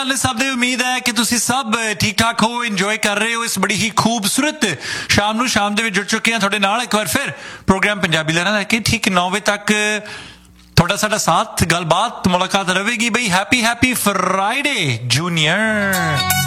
ने सब दी उम्मीद है कि तुसी सब ठीक ठाक हो, इंजॉय कर रहे हो इस बड़ी ही खूबसूरत शाम दे विच जुड़ चुके हैं थोड़े नाल एक बार फिर प्रोग्राम पंजाबी लहरां लैके ठीक 9 बजे तक थोड़ा साडा साथ गलबात मुलाकात रहेगी बई। Happy Friday junior.